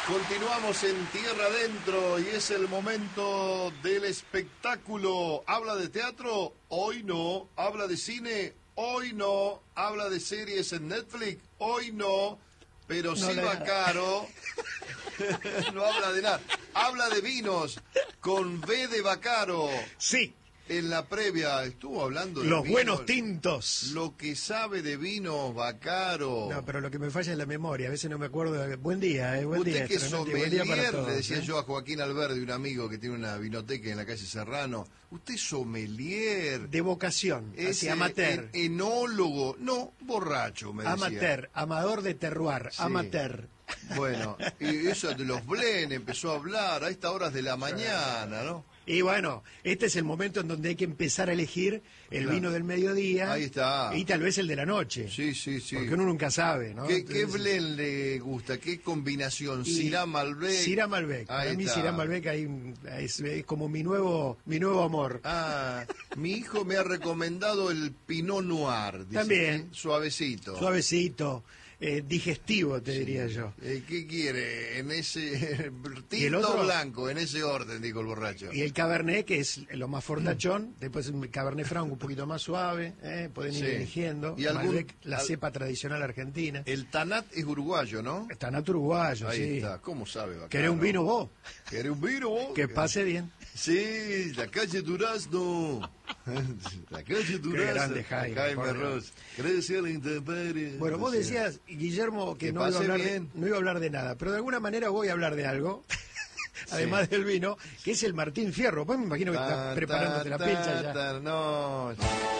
Continuamos en Tierra Adentro y es el momento del espectáculo. ¿Habla de teatro? Hoy no. ¿Habla de cine? Hoy no. ¿Habla de series en Netflix? Hoy no. Pero no, Silva Caro no habla de nada. Habla de vinos con V de Bacaro. Sí. En la previa estuvo hablando de los vino, buenos tintos. Lo que sabe de vinos, Bacaro. No, pero lo que me falla es la memoria. A veces no me acuerdo. Buen día, buen Usted día. Que sommelier, buen día le decía yo a Joaquín Alberdi, un amigo que tiene una vinoteca en la calle Serrano. Usted es sommelier. De vocación, así, amateur. Enólogo, no, borracho, me decía. Amateur, amador de terroir, sí. Amateur. Bueno, y eso de los blends empezó a hablar a estas horas de la mañana, ¿no? Y bueno, este es el momento en donde hay que empezar a elegir el vino del mediodía. Ahí está. Y tal vez el de la noche. Sí, sí, sí. Porque uno nunca sabe, ¿no? ¿Qué blend le gusta? ¿Qué combinación? Syrah Malbec. Syrah Malbec. Para mí Syrah Malbec es como mi nuevo amor. Ah, mi hijo me ha recomendado el Pinot Noir. Dice, también. Suavecito. Suavecito. Digestivo, te diría yo. ¿Qué quiere? En ese tinto o blanco, en ese orden, dijo el borracho. Y el Cabernet, que es lo más fortachón, después el Cabernet Franc un poquito más suave, pueden ir eligiendo. ¿Y Malbec, la cepa tradicional argentina. El Tanat es uruguayo, ¿no? El Tanat uruguayo, ahí sí. Ahí está, ¿cómo sabe, Bacaro? ¿Querés un vino vos? ¿Querés un vino vos? Que pase bien. Sí, la calle Durazno. La calle Durazno. Qué grande Jaime Ross. Crece la intemperie. Bueno, vos decías, Guillermo, que no iba a hablar de nada, pero de alguna manera voy a hablar de algo, además del vino, que es el Martín Fierro. Pues me imagino que estás preparándote la pincha ya. No. Ahí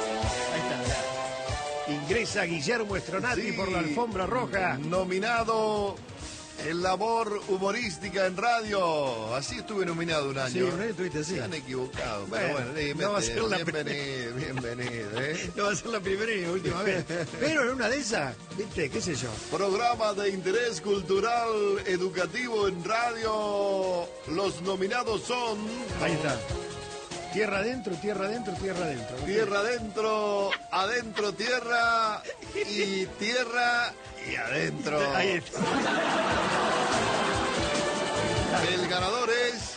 está, ingresa Guillermo Stronati por la alfombra roja. Nominado en labor humorística en radio. Así estuve nominado un año. Sí, un año estuviste así. Se han equivocado. Pero bueno, no va a ser la bienvenido. No va a ser la primera ni la última vez. Pero en una de esas, ¿viste? ¿Qué sé yo? Programa de interés cultural educativo en radio. Los nominados son... Ahí está. Tierra adentro, tierra adentro, tierra adentro. Tierra adentro, adentro tierra y tierra y adentro. Ahí está. El ganador es...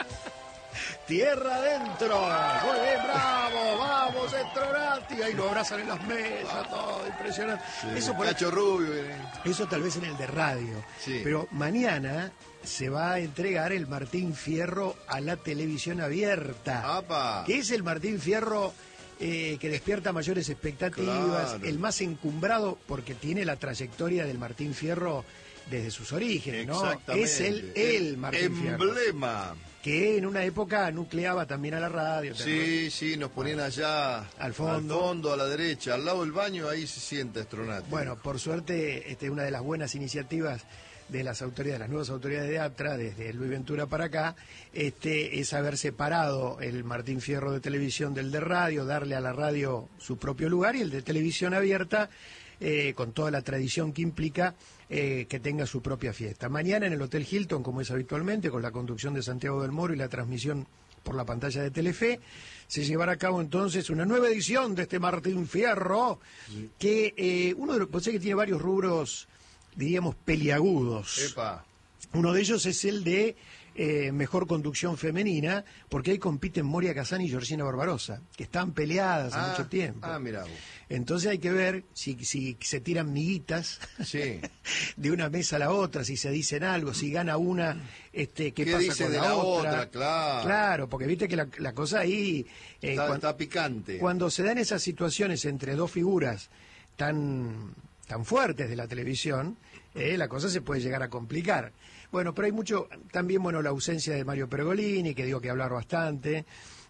Tierra adentro. Muy bien, bravo, vamos, Stronati. Ahí lo abrazan en las mesas, todo impresionante. Sí, eso por Cacho Rubio. Eso tal vez en el de radio. Sí. Pero mañana se va a entregar el Martín Fierro a la televisión abierta. ¡Apa! Que es el Martín Fierro que despierta mayores expectativas, claro. El más encumbrado porque tiene la trayectoria del Martín Fierro desde sus orígenes, ¿no? Es el Martín Fierro. Emblema. Que en una época nucleaba también a la radio. Sí, sí, nos ponían allá al fondo, a la derecha, al lado del baño, ahí se sienta Stronati. Bueno, por suerte, una de las buenas iniciativas de las autoridades, las nuevas autoridades de APTRA, desde Luis Ventura para acá, es haber separado el Martín Fierro de televisión del de radio, darle a la radio su propio lugar y el de televisión abierta, con toda la tradición que implica, que tenga su propia fiesta. Mañana en el Hotel Hilton, como es habitualmente, con la conducción de Santiago del Moro y la transmisión por la pantalla de Telefe, se llevará a cabo entonces una nueva edición de este Martín Fierro, que vos sabés que tiene varios rubros, diríamos, peliagudos. Epa. Uno de ellos es el de mejor conducción femenina, porque ahí compiten Moria Kazan y Georgina Barbarosa, que están peleadas hace mucho tiempo. Mirá vos. Entonces hay que ver si se tiran miguitas sí. de una mesa a la otra, si se dicen algo, si gana una, ¿qué pasa dice con de la otra? Claro, porque viste que la cosa ahí... está picante. Cuando se dan esas situaciones entre dos figuras tan fuertes de la televisión, la cosa se puede llegar a complicar. Bueno, pero hay mucho, también, la ausencia de Mario Pergolini, que digo que hablar bastante,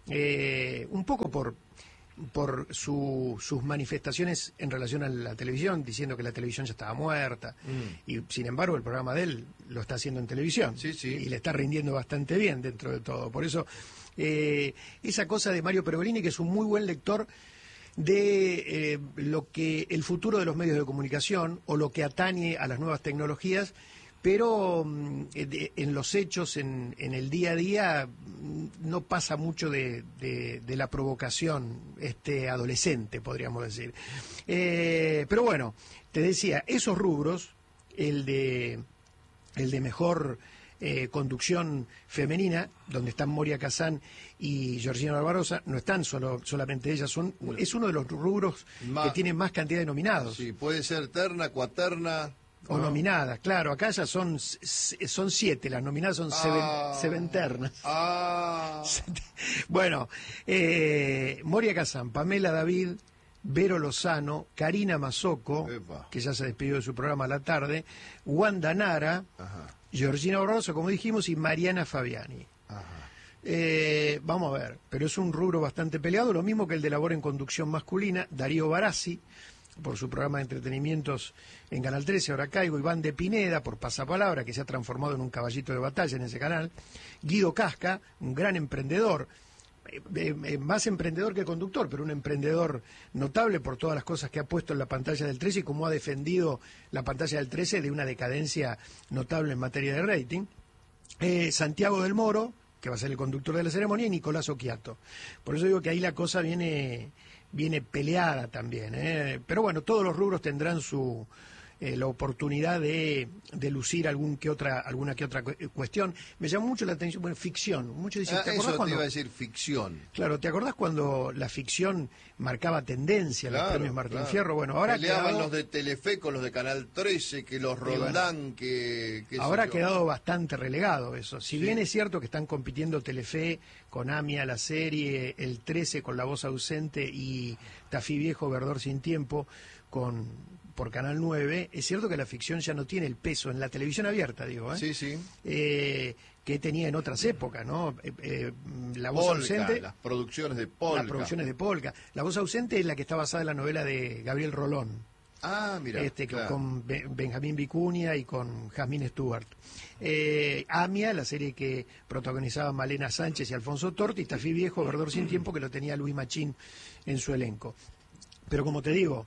un poco por sus manifestaciones en relación a la televisión, diciendo que la televisión ya estaba muerta, y sin embargo el programa de él lo está haciendo en televisión, sí. Y le está rindiendo bastante bien dentro de todo. Por eso, esa cosa de Mario Pergolini, que es un muy buen lector de lo que el futuro de los medios de comunicación o lo que atañe a las nuevas tecnologías, pero en los hechos, en el día a día, no pasa mucho de la provocación adolescente, podríamos decir. Pero bueno, te decía, esos rubros, el de el de mejor conducción femenina, donde están Moria Kazán y Georgina Barbarosa. No están solamente ellas, es uno de los rubros que tienen más cantidad de nominados. Sí, puede ser terna, cuaterna... O nominadas, claro. Acá ya son 7, las nominadas son seventernas. Bueno, Moria Kazán, Pamela David, Vero Lozano, Karina Mazzocco, que ya se despidió de su programa a la tarde, Wanda Nara, Georgina Barbarosa, como dijimos, y Mariana Fabiani. Vamos a ver, pero es un rubro bastante peleado, lo mismo que el de labor en conducción masculina, Darío Barassi, por su programa de entretenimientos en Canal 13, ahora caigo, Iván de Pineda, por Pasapalabra, que se ha transformado en un caballito de batalla en ese canal, Guido Casca, un gran emprendedor, más emprendedor que conductor, pero un emprendedor notable por todas las cosas que ha puesto en la pantalla del 13 y cómo ha defendido la pantalla del 13 de una decadencia notable en materia de rating, Santiago del Moro, que va a ser el conductor de la ceremonia, y Nicolás Occhiato. Por eso digo que ahí la cosa viene peleada también, pero bueno, todos los rubros tendrán la oportunidad de lucir alguna que otra cuestión. Me llamó mucho la atención, bueno, ficción. Muchos dicen, ¿te acordás cuando te iba a decir ficción? Claro, ¿te acordás cuando la ficción marcaba tendencia en los premios Martín Fierro? Bueno, ahora peleaban los de Telefe con los de Canal 13, que los Roldán, que ahora ha quedado bastante relegado eso. Si bien es cierto que están compitiendo Telefe con AMIA, la serie, el 13 con La Voz Ausente y Tafí Viejo, Verdor Sin Tiempo por Canal 9, es cierto que la ficción ya no tiene el peso en la televisión abierta, digo, Sí, sí. Que tenía en otras épocas, ¿no? La Voz Ausente... Las producciones de Polka. Las producciones de Polka. La Voz Ausente es la que está basada en la novela de Gabriel Rolón. Mira, claro. Con Benjamín Vicuña y con Jasmine Stewart. AMIA, la serie que protagonizaban Malena Sánchez y Alfonso Torti, y Tafí Viejo, Verdor Sin Tiempo, que lo tenía Luis Machín en su elenco. Pero como te digo,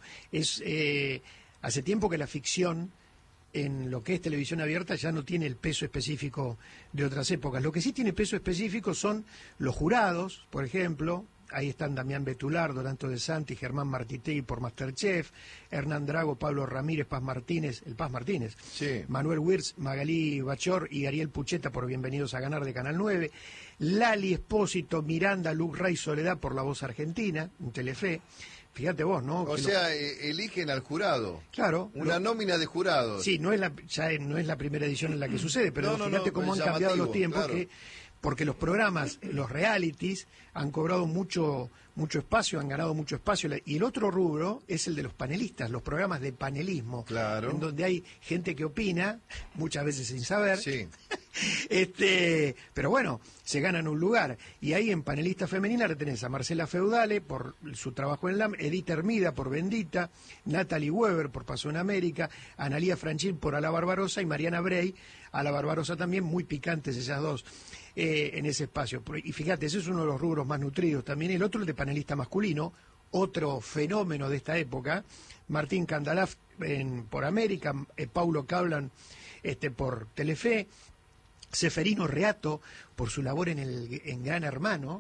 hace tiempo que la ficción en lo que es televisión abierta ya no tiene el peso específico de otras épocas. Lo que sí tiene peso específico son los jurados, por ejemplo. Ahí están Damián Betular, Donato de Santi, Germán Martitegui por Masterchef, Hernán Drago, Pablo Ramírez, Paz Martínez, sí. Manuel Wirtz, Magalí Bachor y Ariel Pucheta por Bienvenidos a Ganar de Canal 9, Lali Espósito, Miranda, Luc Ray Soledad por La Voz Argentina, en Telefe. Fíjate vos, ¿no? O sea, eligen al jurado. Claro. Una nómina de jurados. Sí, no es la primera edición en la que sucede, pero fíjate cómo han cambiado los tiempos, claro. Porque los programas, los realities, han cobrado mucho espacio, han ganado mucho espacio. Y el otro rubro es el de los panelistas, los programas de panelismo. Claro. En donde hay gente que opina, muchas veces sin saber. Sí. Pero bueno, se ganan un lugar. Y ahí en panelista femenina le tenés a Marcela Feudale por su trabajo en Edith Hermida por Bendita, Natalie Weber por Pasó en América, Analía Franchín por A la Barbarosa y Mariana Bray, A la Barbarosa también, muy picantes ellas dos. En ese espacio. Y fíjate, ese es uno de los rubros más nutridos también. El otro, el de panelista masculino, otro fenómeno de esta época, Martín Candalaf por América, Paulo Cablan por Telefe, Seferino Reato por su labor en Gran Hermano,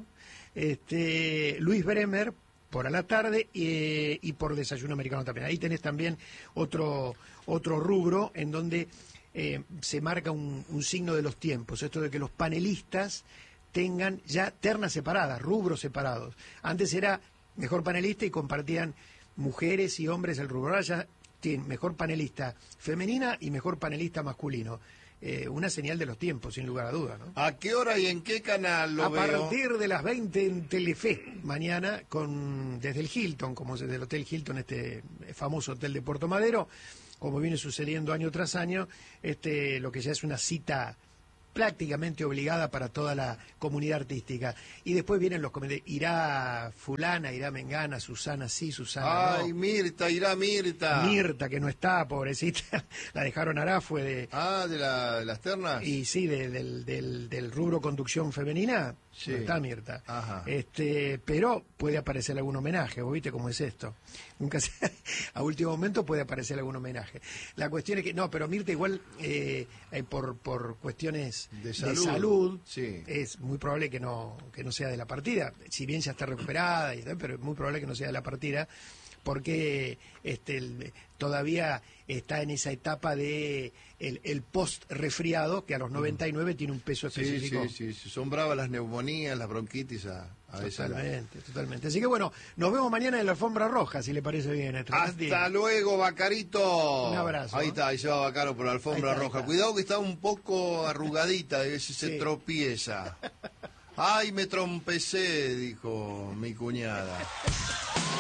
Luis Bremer por A la Tarde y por Desayuno Americano también. Ahí tenés también otro rubro en donde se marca un signo de los tiempos, esto de que los panelistas tengan ya ternas separadas, rubros separados. Antes era mejor panelista y compartían mujeres y hombres el rubro. Ahora ya tienen mejor panelista femenina y mejor panelista masculino. Una señal de los tiempos, sin lugar a duda, ¿no? ¿A qué hora y en qué canal lo veo? A partir de las 20 en Telefe, mañana, desde el Hilton, como desde el Hotel Hilton, este famoso hotel de Puerto Madero, como viene sucediendo año tras año, lo que ya es una cita prácticamente obligada para toda la comunidad artística. Y después vienen los comentarios, irá fulana, irá mengana, Susana sí, Susana no. Ay, Mirta, irá Mirta. Mirta, que no está, pobrecita, la dejaron Arafue de las ternas. Y sí, del rubro conducción femenina, sí. No está Mirta. Ajá. Pero puede aparecer algún homenaje, ¿vos viste cómo es esto? Nunca a último momento puede aparecer algún homenaje. La cuestión es que, no, pero Mirta igual, por cuestiones de salud sí. Es muy probable que no sea de la partida, si bien ya está recuperada, pero es muy probable que no sea de la partida, porque todavía está en esa etapa de el post-resfriado, que a los 99 tiene un peso específico. Sí. Son bravas las neumonías, las bronquitis a esa edad. Totalmente. Así que bueno, nos vemos mañana en la alfombra roja, si le parece bien. Hasta luego, Bacarito. Un abrazo. Ahí está, ahí se va Bacaro por la alfombra roja. Cuidado que está un poco arrugadita, de veces se tropieza. Ay, me trompecé, dijo mi cuñada.